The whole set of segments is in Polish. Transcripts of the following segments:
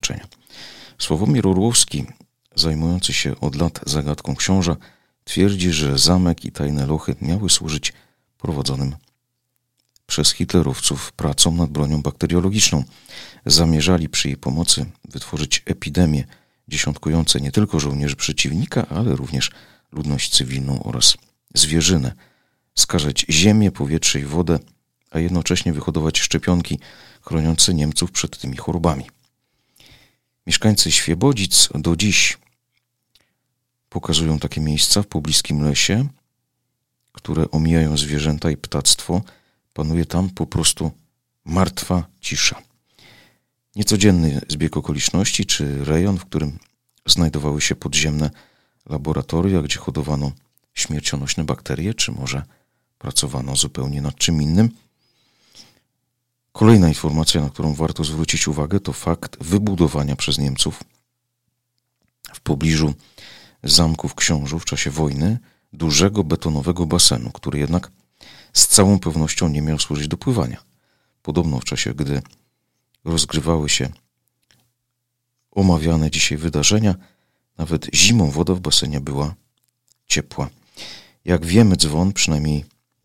znaczenia. Sławomir Orłowski, zajmujący się od lat zagadką książa, twierdzi, że zamek i tajne lochy miały służyć prowadzonym przez hitlerowców pracom nad bronią bakteriologiczną. Zamierzali przy jej pomocy wytworzyć epidemie dziesiątkujące nie tylko żołnierzy przeciwnika, ale również ludność cywilną oraz zwierzynę, skażać ziemię, powietrze i wodę, a jednocześnie wyhodować szczepionki chroniące Niemców przed tymi chorobami. Mieszkańcy Świebodzic do dziś pokazują takie miejsca w pobliskim lesie, które omijają zwierzęta i ptactwo. Panuje tam po prostu martwa cisza. Niecodzienny zbieg okoliczności, czy rejon, w którym znajdowały się podziemne laboratoria, gdzie hodowano śmiercionośne bakterie, czy może pracowano zupełnie nad czym innym. Kolejna informacja, na którą warto zwrócić uwagę, to fakt wybudowania przez Niemców w pobliżu zamków książów w czasie wojny dużego betonowego basenu, który jednak z całą pewnością nie miał służyć do pływania. Podobno w czasie, gdy rozgrywały się omawiane dzisiaj wydarzenia, nawet zimą woda w basenie była ciepła. Jak wiemy, dzwon, przynajmniej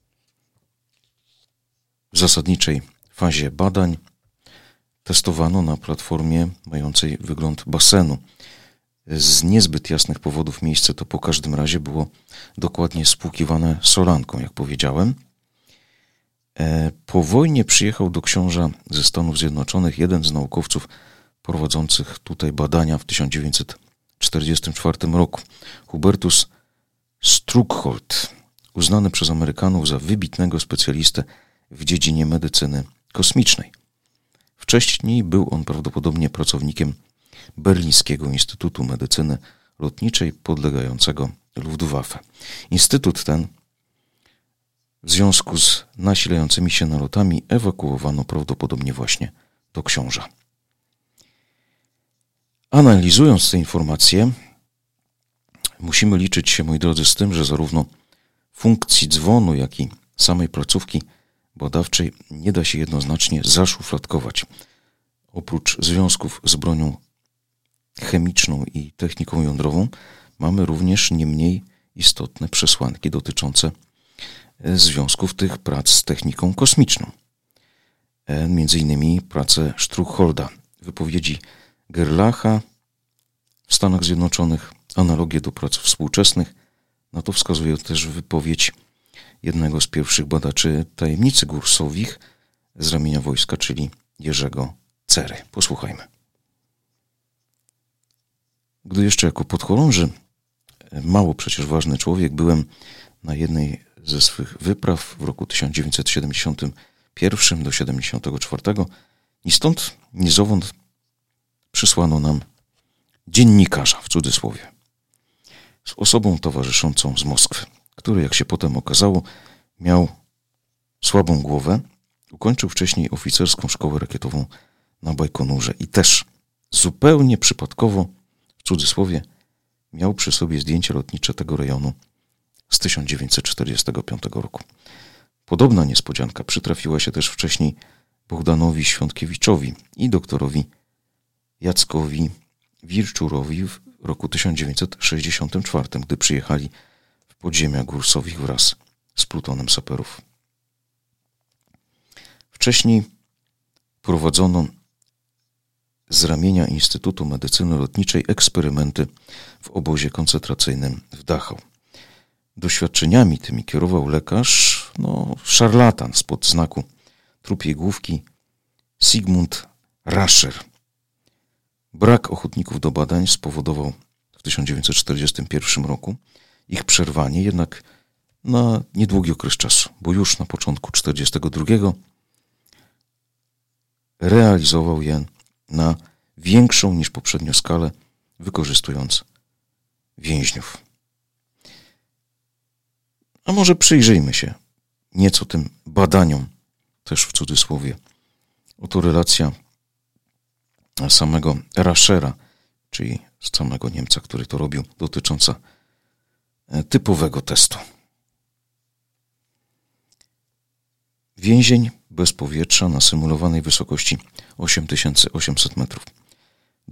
w zasadniczej fazie badań, testowano na platformie mającej wygląd basenu. Z niezbyt jasnych powodów miejsce to po każdym razie było dokładnie spłukiwane solanką, jak powiedziałem. Po wojnie przyjechał do Książa ze Stanów Zjednoczonych jeden z naukowców prowadzących tutaj badania w 1944 roku, Hubertus Struckhold, uznany przez Amerykanów za wybitnego specjalistę w dziedzinie medycyny kosmicznej. Wcześniej był on prawdopodobnie pracownikiem Berlińskiego Instytutu Medycyny Lotniczej podlegającego Luftwaffe. Instytut ten w związku z nasilającymi się nalotami ewakuowano prawdopodobnie właśnie do Książa. Analizując te informacje, musimy liczyć się, moi drodzy, z tym, że zarówno funkcji dzwonu, jak i samej placówki badawczej nie da się jednoznacznie zaszufladkować. Oprócz związków z bronią chemiczną i techniką jądrową mamy również nie mniej istotne przesłanki dotyczące związków tych prac z techniką kosmiczną. Między innymi prace Struckholda, wypowiedzi Gerlacha w Stanach Zjednoczonych, analogie do prac współczesnych. Na to wskazuje też wypowiedź jednego z pierwszych badaczy tajemnicy Gursowich z ramienia wojska, czyli Jerzego Cery. Posłuchajmy. Gdy jeszcze jako podchorąży, mało przecież ważny człowiek, byłem na jednej ze swych wypraw w roku 1971 do 1974 i stąd ni zowąd przysłano nam dziennikarza, w cudzysłowie, z osobą towarzyszącą z Moskwy, który, jak się potem okazało, miał słabą głowę, ukończył wcześniej oficerską szkołę rakietową na Bajkonurze i też zupełnie przypadkowo, w cudzysłowie, miał przy sobie zdjęcie lotnicze tego rejonu z 1945 roku. Podobna niespodzianka przytrafiła się też wcześniej Bogdanowi Świątkiewiczowi i doktorowi Jackowi Wirczurowi w roku 1964, gdy przyjechali w podziemia Gursowich wraz z plutonem saperów. Wcześniej prowadzono z ramienia Instytutu Medycyny Lotniczej eksperymenty w obozie koncentracyjnym w Dachau. Doświadczeniami tymi kierował lekarz, szarlatan spod znaku trupiej główki Sigmund Rascher. Brak ochotników do badań spowodował w 1941 roku ich przerwanie, jednak na niedługi okres czasu, bo już na początku 1942 realizował je na większą niż poprzednio skalę, wykorzystując więźniów. A może przyjrzyjmy się nieco tym badaniom, też w cudzysłowie. Oto relacja samego Raschera, czyli samego Niemca, który to robił, dotycząca typowego testu. Więzień bez powietrza na symulowanej wysokości 8800 metrów.